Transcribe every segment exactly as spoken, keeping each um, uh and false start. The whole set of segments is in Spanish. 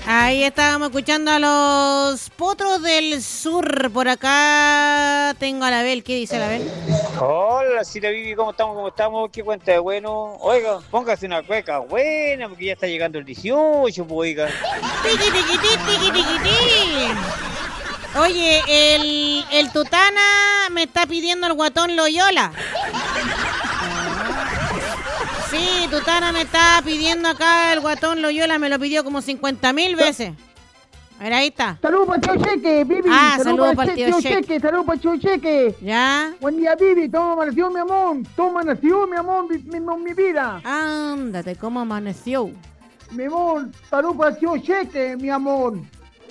Ahí estábamos escuchando a los Potros del Sur. Por acá tengo a la Bel. ¿Qué dice la Bel? Hola, si la Vivi, ¿cómo estamos? ¿Cómo estamos? ¿Qué cuenta de bueno? Oiga, póngase una cueca buena, porque ya está llegando el dieciocho, pues, oiga. Tiqui, tiqui, tiqui, tiqui, tiqui. Oye, el, el Tutana me está pidiendo el Guatón Loyola. Sí, Tutana me está pidiendo acá el Guatón Loyola, me lo pidió como cincuenta mil veces. A ver, ahí está. Saludos para el tío Cheque, Vivi. Ah, saludos para el tío tío Cheque. Cheque. Saludos para el tío Cheque. ¿Ya? Buen día, Vivi. ¿Cómo amaneció, mi amor? ¿Cómo amaneció, mi amor, mi, mi, mi vida? Ándate, ¿cómo amaneció? Mi amor, saludos para el tío Cheque, mi amor.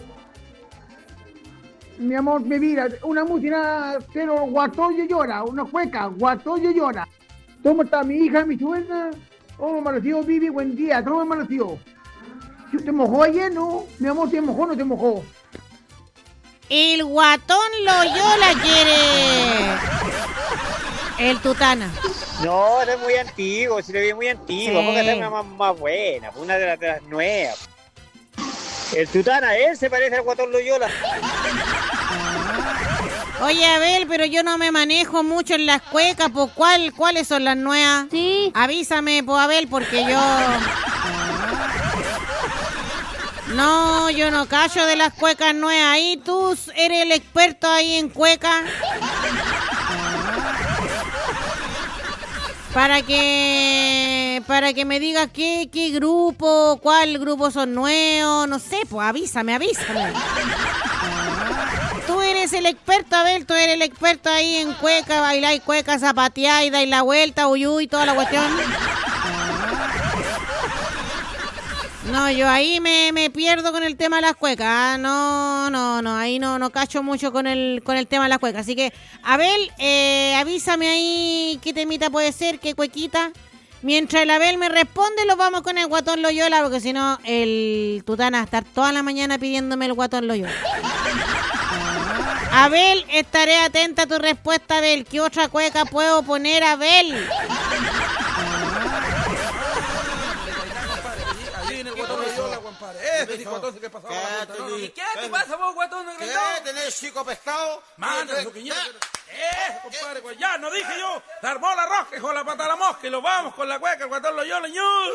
Mi amor, mi vida. Una música, pero Guatollo llora. Una cueca, Guatollo llora. ¿Cómo está mi hija, mi suegra? ¿Cómo amaneció, Vivi? Buen día. ¿Cómo amaneció? ¿Te mojó ayer, no? Mi amor, ¿te mojó o no te mojó? El Guatón Loyola quiere el Tutana. No, es muy antiguo, si le vi muy antiguo. Sí. Vamos a hacer una más, más buena, una de las, de las nuevas. El Tutana, él se parece al Guatón Loyola. Oye, Abel, pero yo no me manejo mucho en las cuecas, pues, ¿cuál, ¿cuáles son las nuevas? Sí. Avísame, pues, Abel, porque yo... No, yo no callo de las cuecas nuevas. Ahí tú eres el experto ahí en cuecas. Para que para que me digas qué, qué grupo, cuál grupo son nuevos, no sé, pues avísame, avísame. Tú eres el experto, Abel, tú eres el experto ahí en cueca, bailar cueca, zapatear y dar la vuelta, uy, uy, toda la cuestión. No, yo ahí me, me pierdo con el tema de las cuecas. Ah, no, no, no, ahí no, no cacho mucho con el, con el tema de las cuecas. Así que, Abel, eh, avísame ahí qué temita puede ser, qué cuequita. Mientras el Abel me responde, lo vamos con el Guatón Loyola, porque si no, el Tutana va a estar toda la mañana pidiéndome el Guatón Loyola. Abel, estaré atenta a tu respuesta, Abel. ¿Qué otra cueca puedo poner, Abel? ¿Qué guatón que pasaba? ¿Qué ¿Qué te pasa vos, guatón? ¿Qué? ¿Tenés chico pescado? Mándale su quiñera. Eh, compadre, pues ya, no dije yo. Se armó la rosca, hijo de la pata de la mosca, y lo vamos con la cueca, el Guatón Loyola, ñus.